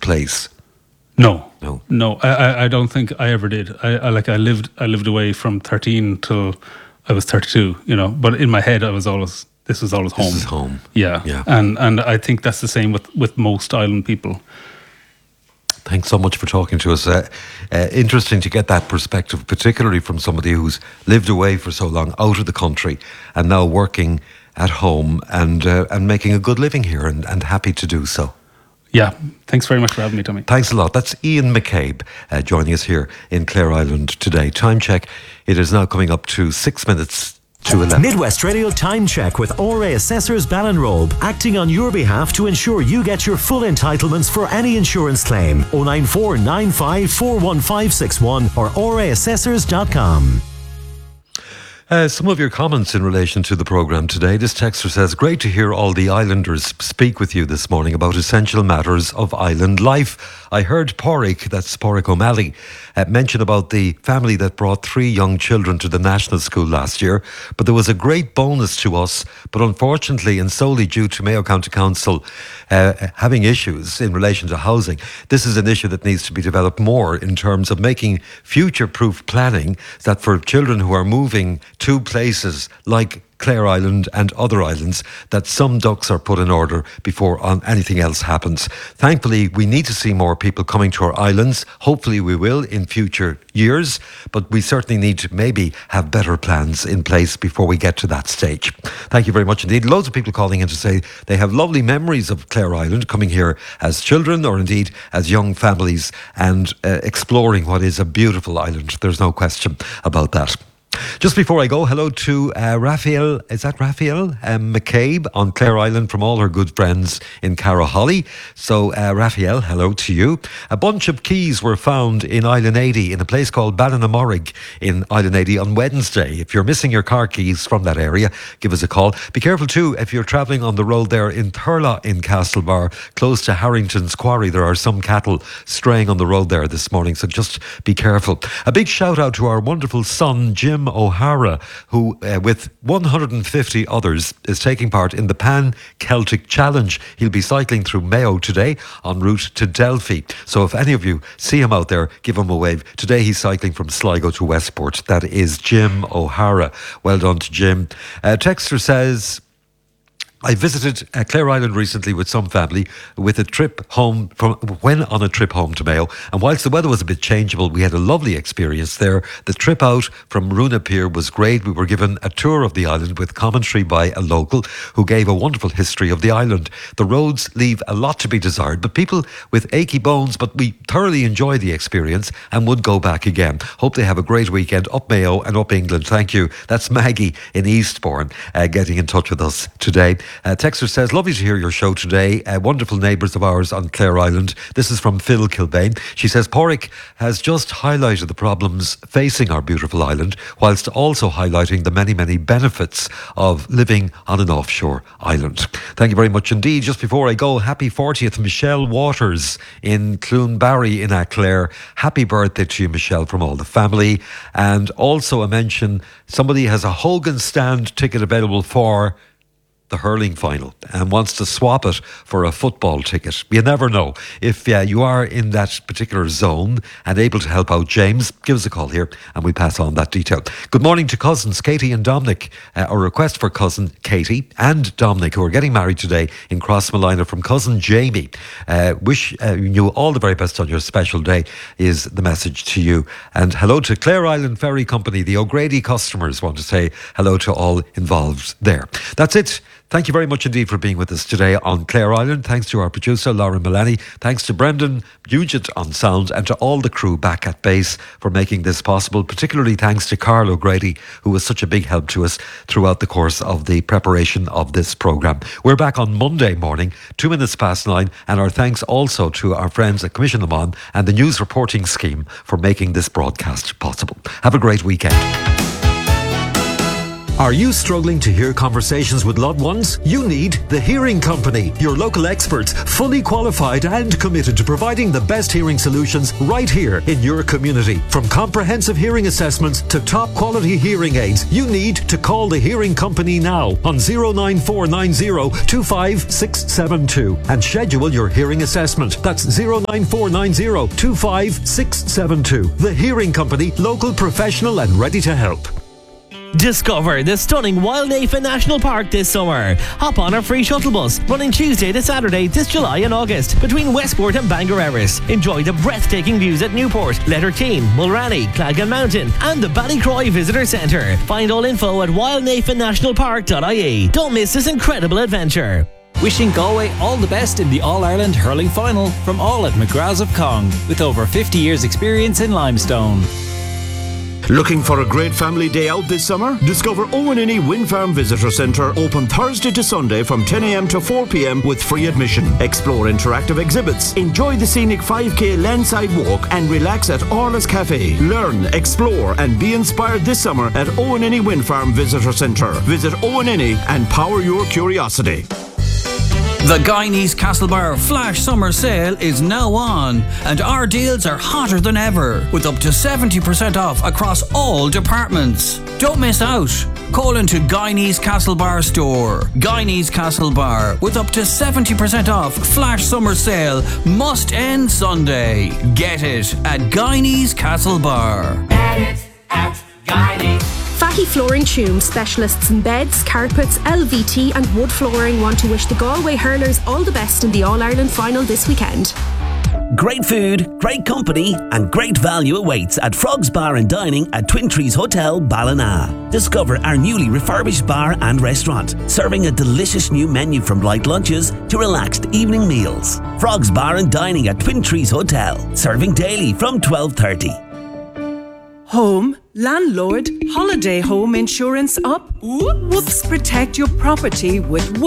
place? No. No. I don't think I ever did. I lived away from 13 till I was 32. But in my head, this was always home. This is home. Yeah. And I think that's the same with most island people. Thanks so much for talking to us. Interesting to get that perspective, particularly from somebody who's lived away for so long, out of the country, and now working at home and making a good living here, and happy to do so. Yeah, thanks very much for having me, Tommy. Thanks a lot. That's Ian McCabe joining us here in Clare Island today. Time check. It is now coming up to 6 minutes to 11. Midwest Radio Time Check with RA Assessors Ballinrobe, acting on your behalf to ensure you get your full entitlements for any insurance claim. 094 95 41561 or raassessors.com. Some of your comments in relation to the programme today. This texter says, great to hear all the islanders speak with you this morning about essential matters of island life. I heard Pádraig, that's Pádraig O'Malley, mention about the family that brought 3 young children to the national school last year. But there was a great bonus to us, but unfortunately, and solely due to Mayo County Council having issues in relation to housing, this is an issue that needs to be developed more in terms of making future-proof planning, that for children who are moving to places like Clare Island and other islands, that some ducks are put in order before anything else happens. Thankfully, we need to see more people coming to our islands. Hopefully we will in future years, but we certainly need to maybe have better plans in place before we get to that stage. Thank you very much indeed. Loads of people calling in to say they have lovely memories of Clare Island, coming here as children or indeed as young families and exploring what is a beautiful island. There's no question about that. Just before I go, hello to Raphael, is that Raphael McCabe on Clare Island from all her good friends in Carraholly. So Raphael, hello to you. A bunch of keys were found in Island 80 in a place called Ballinamorig in Island 80 on Wednesday. If you're missing your car keys from that area, give us a call. Be careful too if you're travelling on the road there in Thurles in Castlebar, close to Harrington's Quarry. There are some cattle straying on the road there this morning, so just be careful. A big shout out to our wonderful son, Jim O'Hara, who with 150 others is taking part in the Pan-Celtic Challenge. He'll be cycling through Mayo today en route to Delphi. So if any of you see him out there, give him a wave. Today he's cycling from Sligo to Westport. That is Jim O'Hara. Well done to Jim. Texter says, I visited Clare Island recently with some family with a trip home on a trip home to Mayo, and whilst the weather was a bit changeable, we had a lovely experience there. The trip out from Runa Pier was great. We were given a tour of the island with commentary by a local who gave a wonderful history of the island. The roads leave a lot to be desired, but people with achy bones, but we thoroughly enjoyed the experience and would go back again. Hope they have a great weekend up Mayo and up England. Thank you. That's Maggie in Eastbourne getting in touch with us today. Texter says, lovely to hear your show today. Wonderful neighbours of ours on Clare Island. This is from Phil Kilbane. She says, Pádraig has just highlighted the problems facing our beautiful island, whilst also highlighting the many, many benefits of living on an offshore island. Thank you very much indeed. Just before I go, happy 40th, Michelle Waters in Cloonbarry in Clare. Happy birthday to you, Michelle, from all the family. And also a mention, somebody has a Hogan Stand ticket available for the hurling final and wants to swap it for a football ticket. You never know. If you are in that particular zone and able to help out James, give us a call here and we pass on that detail. Good morning to cousins Katie and Dominic. A request for cousin Katie and Dominic, who are getting married today in Crossmolina, from cousin Jamie. Wish you all the very best on your special day is the message to you. And hello to Clare Island Ferry Company. The O'Grady customers want to say hello to all involved there. That's it. Thank you very much indeed for being with us today on Clare Island. Thanks to our producer, Laura Milani. Thanks to Brendan Nugent on sound, and to all the crew back at base for making this possible. Particularly thanks to Carl O'Grady, who was such a big help to us throughout the course of the preparation of this programme. We're back on Monday morning, 9:02, and our thanks also to our friends at Commission Amman and the News Reporting Scheme for making this broadcast possible. Have a great weekend. Are you struggling to hear conversations with loved ones? You need The Hearing Company, your local experts, fully qualified and committed to providing the best hearing solutions right here in your community. From comprehensive hearing assessments to top quality hearing aids, you need to call The Hearing Company now on 09490 25672 and schedule your hearing assessment. That's 09490 25672. The Hearing Company, local, professional and ready to help. Discover the stunning Wildnafen National Park this summer. Hop on our free shuttle bus running Tuesday to Saturday this July and August between Westport and Bangor Erris. Enjoy the breathtaking views at Newport, Letterkeem, Mulranny, Clagan Mountain and the Ballycroy Visitor Centre. Find all info at wildnafennationalpark.ie. Don't miss this incredible adventure. Wishing Galway all the best in the All-Ireland Hurling Final from all at McGrath's of Cong, with over 50 years experience in limestone. Looking for a great family day out this summer? Discover Owenini Wind Farm Visitor Centre, open Thursday to Sunday from 10 a.m. to 4 p.m. with free admission. Explore interactive exhibits, enjoy the scenic 5k landside walk and relax at Orla's Cafe. Learn, explore and be inspired this summer at Owenini Wind Farm Visitor Centre. Visit Owenini and power your curiosity. The Guyanese Castlebar Flash Summer Sale is now on, and our deals are hotter than ever, with up to 70% off across all departments. Don't miss out. Call into Guyanese Castlebar store. Guyanese Castlebar, with up to 70% off Flash Summer Sale, must end Sunday. Get it at Guyanese Castlebar. Get it at Guyanese. Fahy Flooring Tume, specialists in beds, carpets, LVT and wood flooring, want to wish the Galway hurlers all the best in the All-Ireland final this weekend. Great food, great company and great value awaits at Frogs Bar and Dining at Twin Trees Hotel, Ballina. Discover our newly refurbished bar and restaurant, serving a delicious new menu from light lunches to relaxed evening meals. Frogs Bar and Dining at Twin Trees Hotel, serving daily from 12:30. Home, landlord, holiday home insurance up? Whoops, protect your property with